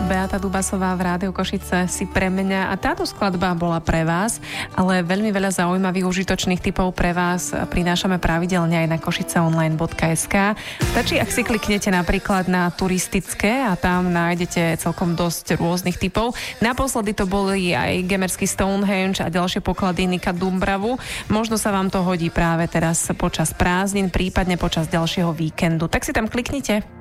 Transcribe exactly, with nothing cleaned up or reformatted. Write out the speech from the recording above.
Beata Dubasová v Rádiu Košice si pre mňa a táto skladba bola pre vás, ale veľmi veľa zaujímavých užitočných tipov pre vás prinášame pravidelne aj na košiceonline bodka es ká. Stačí, ak si kliknete napríklad na turistické a tam nájdete celkom dosť rôznych tipov. Naposledy to boli aj gemerský Stonehenge a ďalšie poklady Nika Dumbravu. Možno sa vám to hodí práve teraz počas prázdnin, prípadne počas ďalšieho víkendu. Tak si tam kliknite.